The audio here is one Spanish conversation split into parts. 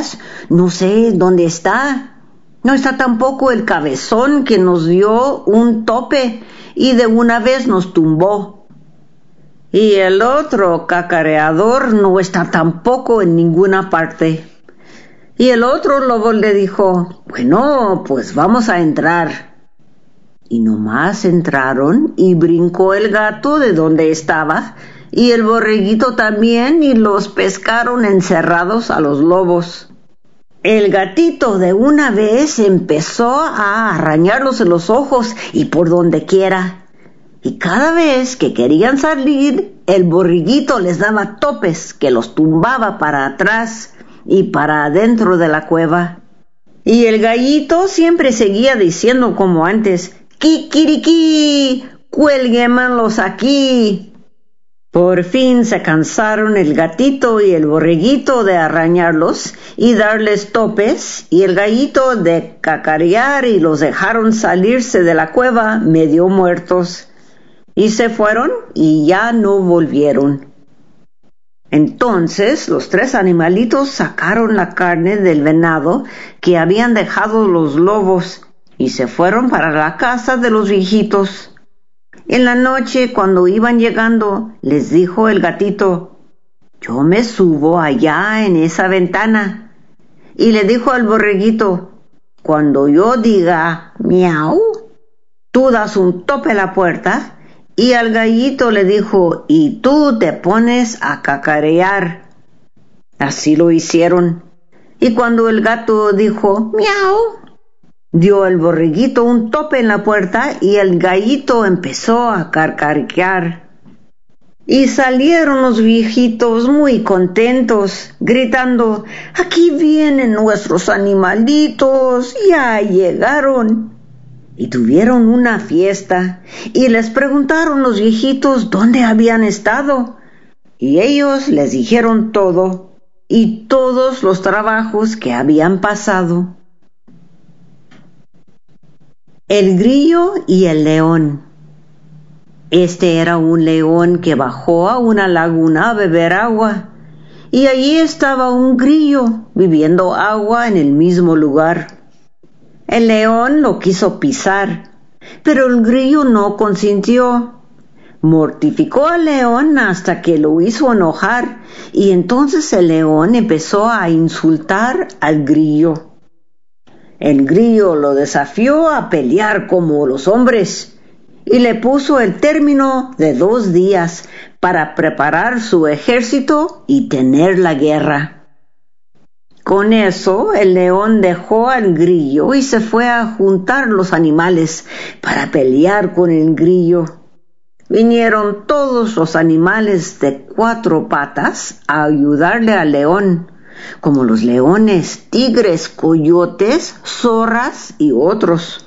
No sé dónde está. No está tampoco el cabezón que nos dio un tope y de una vez nos tumbó. Y el otro cacareador no está tampoco en ninguna parte. Y el otro lobo le dijo, bueno, pues vamos a entrar. Y nomás entraron y brincó el gato de donde estaba y el borreguito también y los pescaron encerrados a los lobos. El gatito de una vez empezó a arañarlos en los ojos y por donde quiera. Y cada vez que querían salir, el borreguito les daba topes que los tumbaba para atrás y para adentro de la cueva. Y el gallito siempre seguía diciendo como antes, ¡Kikiriki! ¡Cuélguemelos aquí! Por fin se cansaron el gatito y el borreguito de arañarlos y darles topes, y el gallito de cacarear y los dejaron salirse de la cueva medio muertos. Y se fueron y ya no volvieron. Entonces los tres animalitos sacaron la carne del venado que habían dejado los lobos y se fueron para la casa de los viejitos. En la noche, cuando iban llegando, les dijo el gatito, yo me subo allá en esa ventana. Y le dijo al borreguito, cuando yo diga miau, tú das un tope a la puerta. Y al gallito le dijo, y tú te pones a cacarear. Así lo hicieron. Y cuando el gato dijo miau, dio el borreguito un tope en la puerta y el gallito empezó a carcarear. Y salieron los viejitos muy contentos, gritando, aquí vienen nuestros animalitos, ya llegaron. Y tuvieron una fiesta y les preguntaron los viejitos dónde habían estado. Y ellos les dijeron todo y todos los trabajos que habían pasado. El grillo y el león. Este era un león que bajó a una laguna a beber agua, y allí estaba un grillo bebiendo agua en el mismo lugar. El león lo quiso pisar, pero el grillo no consintió. Mortificó al león hasta que lo hizo enojar, y entonces el león empezó a insultar al grillo. El grillo lo desafió a pelear como los hombres y le puso el término de 2 días para preparar su ejército y tener la guerra. Con eso, el león dejó al grillo y se fue a juntar los animales para pelear con el grillo. Vinieron todos los animales de 4 patas a ayudarle al león, como los leones, tigres, coyotes, zorras y otros.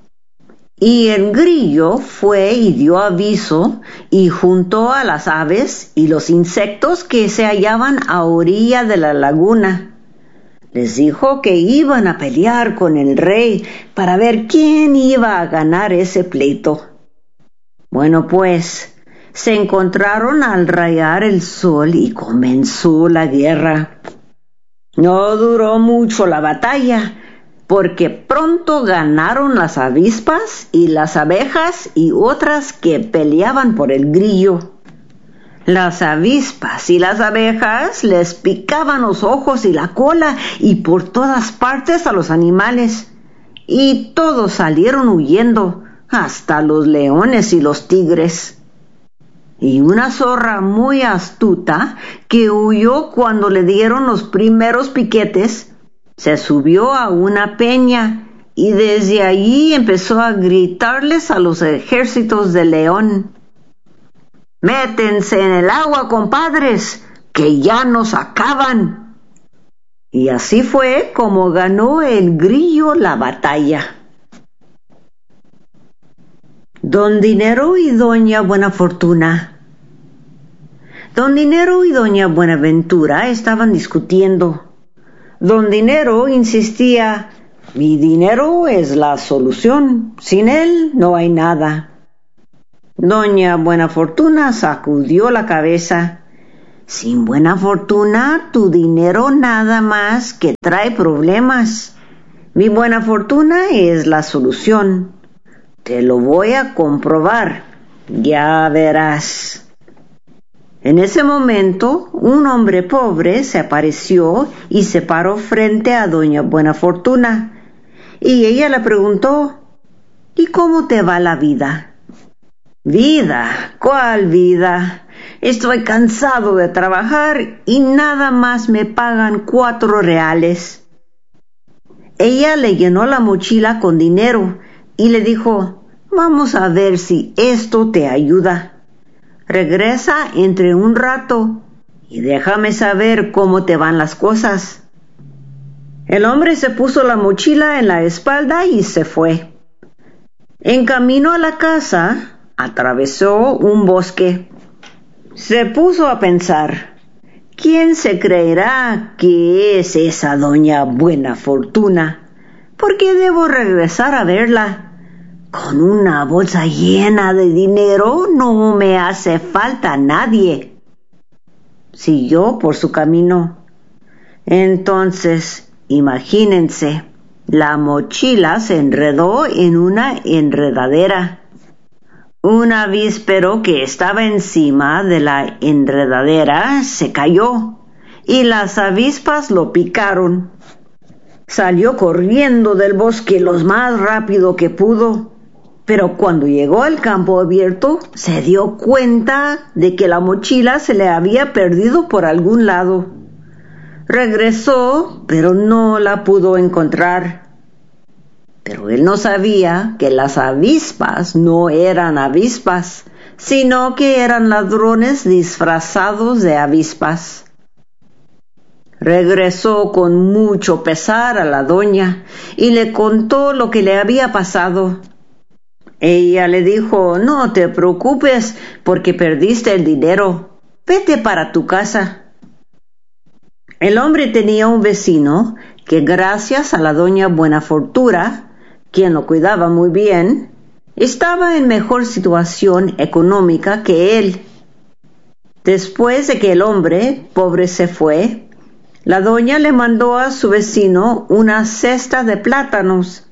Y el grillo fue y dio aviso y juntó a las aves y los insectos que se hallaban a orilla de la laguna. Les dijo que iban a pelear con el rey para ver quién iba a ganar ese pleito. Bueno, pues, se encontraron al rayar el sol y comenzó la guerra. No duró mucho la batalla, porque pronto ganaron las avispas y las abejas y otras que peleaban por el grillo. Las avispas y las abejas les picaban los ojos y la cola y por todas partes a los animales, y todos salieron huyendo, hasta los leones y los tigres. Y una zorra muy astuta, que huyó cuando le dieron los primeros piquetes, se subió a una peña y desde allí empezó a gritarles a los ejércitos del león: «¡Métense en el agua, compadres, que ya nos acaban!». Y así fue como ganó el grillo la batalla. Don Dinero y Doña Buenafortuna. Don Dinero y Doña Buenaventura estaban discutiendo. Don Dinero insistía: «Mi dinero es la solución, sin él no hay nada». Doña Buenafortuna sacudió la cabeza Sin buena fortuna, tu dinero nada más que trae problemas. Mi buena fortuna es la solución. Te lo voy a comprobar. Ya verás. En ese momento, un hombre pobre se apareció y se paró frente a doña Buenafortuna. Y ella le preguntó, ¿y cómo te va la vida? ¿Vida? ¿Cuál vida? Estoy cansado de trabajar y nada más me pagan 4 reales. Ella le llenó la mochila con dinero y le dijo, vamos a ver si esto te ayuda. Regresa entre un rato y déjame saber cómo te van las cosas. El hombre se puso la mochila en la espalda y se fue. En camino a la casa, atravesó un bosque. Se puso a pensar, ¿quién se creerá que es esa doña Buenafortuna? ¿Por qué debo regresar a verla? Con una bolsa llena de dinero no me hace falta nadie. Siguió por su camino. Entonces, imagínense, la mochila se enredó en una enredadera. Un avíspero que estaba encima de la enredadera se cayó y las avispas lo picaron. Salió corriendo del bosque lo más rápido que pudo, pero cuando llegó al campo abierto se dio cuenta de que la mochila se le había perdido por algún lado. Regresó, pero no la pudo encontrar. Pero él no sabía que las avispas no eran avispas, sino que eran ladrones disfrazados de avispas. Regresó con mucho pesar a la doña y le contó lo que le había pasado. Ella le dijo, no te preocupes porque perdiste el dinero. Vete para tu casa. El hombre tenía un vecino que gracias a la doña Buenafortuna, quien lo cuidaba muy bien, estaba en mejor situación económica que él. Después de que el hombre pobre se fue, la doña le mandó a su vecino una cesta de plátanos.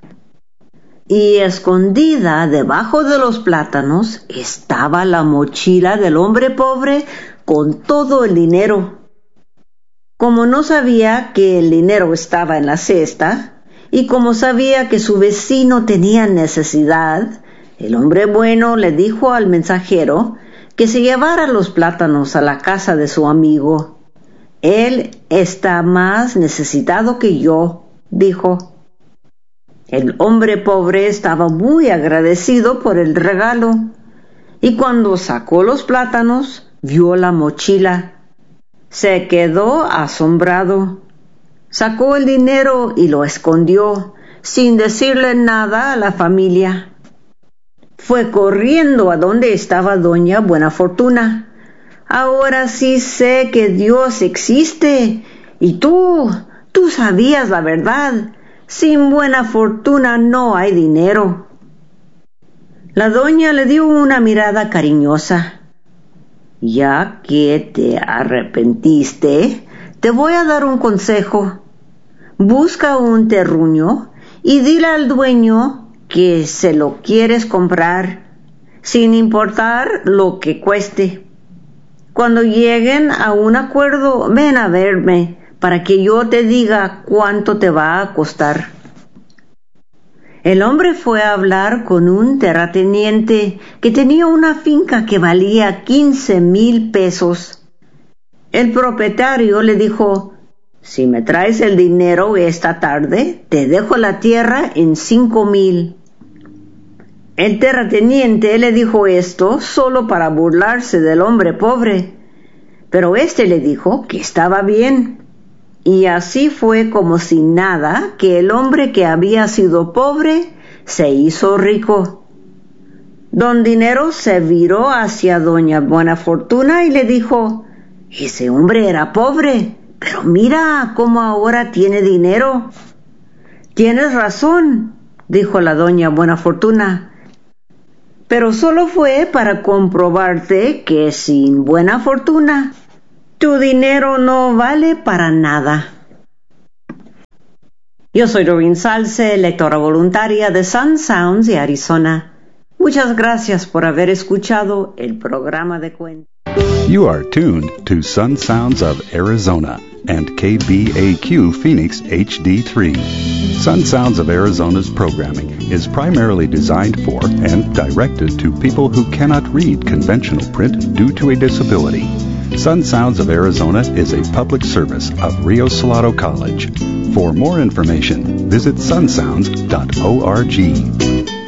Y escondida debajo de los plátanos estaba la mochila del hombre pobre con todo el dinero. Como no sabía que el dinero estaba en la cesta, y como sabía que su vecino tenía necesidad, el hombre bueno le dijo al mensajero que se llevara los plátanos a la casa de su amigo. Él está más necesitado que yo, dijo. El hombre pobre estaba muy agradecido por el regalo, y cuando sacó los plátanos, vio la mochila. Se quedó asombrado. Sacó el dinero y lo escondió, sin decirle nada a la familia. Fue corriendo a donde estaba doña Buenafortuna. Ahora sí sé que Dios existe, y tú sabías la verdad. Sin buena fortuna no hay dinero. La doña le dio una mirada cariñosa. Ya que te arrepentiste, te voy a dar un consejo. Busca un terruño y dile al dueño que se lo quieres comprar, sin importar lo que cueste. Cuando lleguen a un acuerdo, ven a verme para que yo te diga cuánto te va a costar. El hombre fue a hablar con un terrateniente que tenía una finca que valía 15,000 pesos. El propietario le dijo, si me traes el dinero esta tarde, te dejo la tierra en 5,000. El terrateniente le dijo esto solo para burlarse del hombre pobre, pero éste le dijo que estaba bien. Y así fue como sin nada que el hombre que había sido pobre se hizo rico. Don Dinero se viró hacia doña Buenafortuna y le dijo, ese hombre era pobre, pero mira cómo ahora tiene dinero. Tienes razón, dijo la doña Buenafortuna, pero solo fue para comprobarte que sin buena fortuna Tu dinero no vale para nada. Yo soy Doreen Salce, lectora voluntaria de Sun Sounds de Arizona. Muchas gracias por haber escuchado el programa de cuentos. You are tuned to Sun Sounds of Arizona and KBAQ Phoenix HD3. Sun Sounds of Arizona's programming is primarily designed for and directed to people who cannot read conventional print due to a disability. Sun Sounds of Arizona is a public service of Rio Salado College. For more information, visit sunsounds.org.